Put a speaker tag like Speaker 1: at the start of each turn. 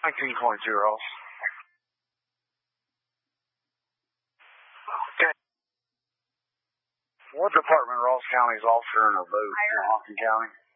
Speaker 1: 1922, Ross. Okay. What department Ross County is officer in a boat in Hawkins County?